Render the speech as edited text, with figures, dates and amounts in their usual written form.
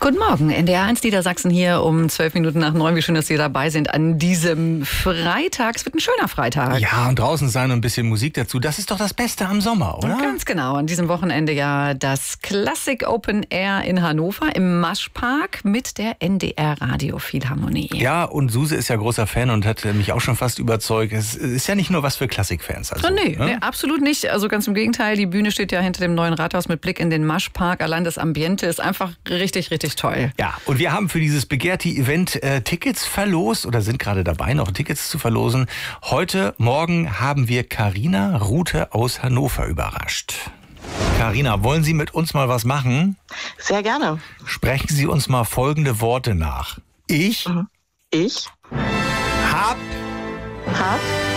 Guten Morgen, NDR1 Niedersachsen hier um 12 Minuten nach 9. Wie schön, dass Sie dabei sind an diesem Freitag. Es wird ein schöner Freitag. Ja, und draußen sein und ein bisschen Musik dazu. Das ist doch das Beste am Sommer, oder? Ganz genau. An diesem Wochenende ja das Classic Open Air in Hannover im Maschpark mit der NDR Radio Philharmonie. Ja, und Suse ist ja großer Fan und hat mich auch schon fast überzeugt. Es ist ja nicht nur was für Klassikfans. Also, Nee, absolut nicht. Also ganz im Gegenteil. Die Bühne steht ja hinter dem neuen Rathaus mit Blick in den Maschpark. Allein das Ambiente ist einfach richtig, richtig toll. Ja, und wir haben für dieses begehrte Event Tickets verlost oder sind gerade dabei, noch Tickets zu verlosen. Heute Morgen haben wir Carina Rute aus Hannover überrascht. Carina, wollen Sie mit uns mal was machen? Sehr gerne. Sprechen Sie uns mal folgende Worte nach. Ich Ich hab hab